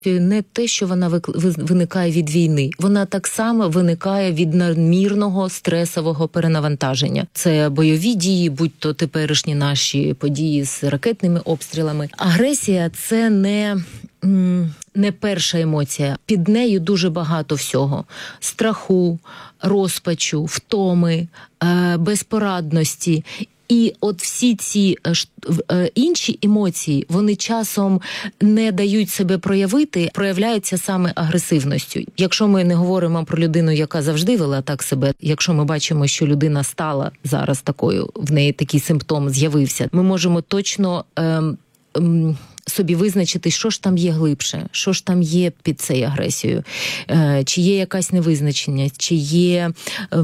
Не те, що вона виникає від війни, вона так само виникає від надмірного стресового перенавантаження. Це бойові дії, будь-то теперішні наші події з ракетними обстрілами. Агресія – це не перша емоція. Під нею дуже багато всього. Страху, розпачу, втоми, безпорадності. І от всі ці інші емоції, вони часом не дають себе проявити, проявляються саме агресивністю. Якщо ми не говоримо про людину, яка завжди вела так себе, якщо ми бачимо, що людина стала зараз такою, в неї такий симптом з'явився, ми можемо точно собі визначити, що ж там є глибше, що ж там є під цією агресією, чи є якась невизначеність, чи є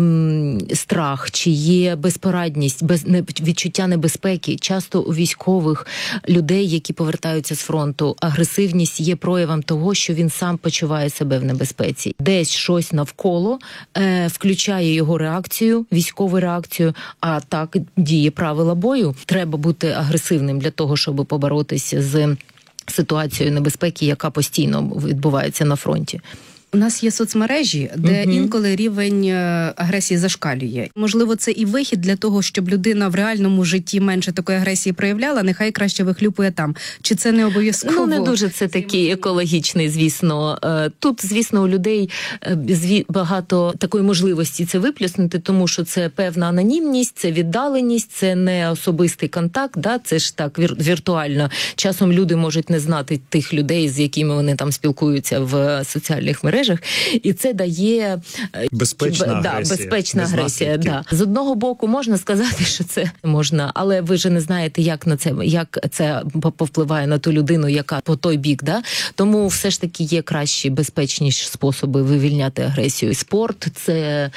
страх, чи є безпорадність, відчуття небезпеки. Часто у військових людей, які повертаються з фронту, агресивність є проявом того, що він сам почуває себе в небезпеці. Десь щось навколо включає його реакцію, військову реакцію, а так діє правила бою. Треба бути агресивним для того, щоб поборотися з ситуацією небезпеки, яка постійно відбувається на фронті. У нас є соцмережі, де інколи рівень агресії зашкалює. Можливо, це і вихід для того, щоб людина в реальному житті менше такої агресії проявляла, нехай краще вихлюпує там. Чи це не обов'язково? Не дуже це такий екологічний, звісно. Тут, звісно, у людей багато такої можливості це виплюснути, тому що це певна анонімність, це віддаленість, це не особистий контакт, да? Це ж так віртуально. Часом люди можуть не знати тих людей, з якими вони там спілкуються в соціальних мережах, і це дає безпечна агресія. Да. З одного боку можна сказати, що це можна, але ви ж не знаєте, як це повпливає на ту людину, яка по той бік. Да? Тому все ж таки є кращі, безпечніші способи вивільняти агресію. Спорт, це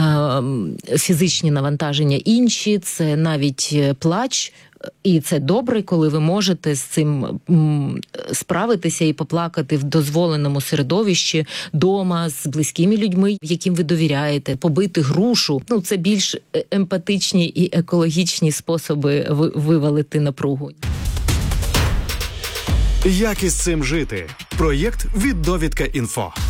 фізичні навантаження інші, це навіть плач. І це добре, коли ви можете з цим справитися і поплакати в дозволеному середовищі, дома, з близькими людьми, яким ви довіряєте, побити грушу. Це більш емпатичні і екологічні способи вивалити напругу. Як із цим жити? Проєкт від Довідка.Інфо.